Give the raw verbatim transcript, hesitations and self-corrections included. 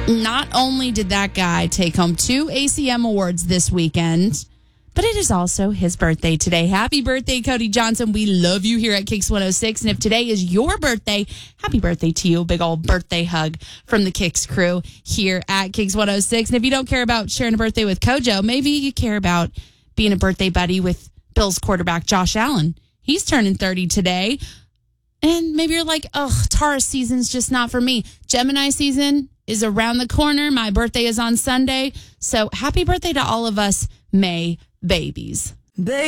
Not only did that guy take home two A C M awards this weekend, but it is also his birthday today. Happy birthday, Cody Johnson. We love you here at Kicks one oh six. And if today is your birthday, happy birthday to you. Big old birthday hug from the Kicks crew here at Kicks one oh six. And if you don't care about sharing a birthday with Kojo, maybe you care about being a birthday buddy with Bills quarterback Josh Allen. He's turning thirty today. And maybe you're like, oh, Taurus season's just not for me. Gemini season is around the corner. My birthday is on Sunday. So happy birthday to all of us May babies. They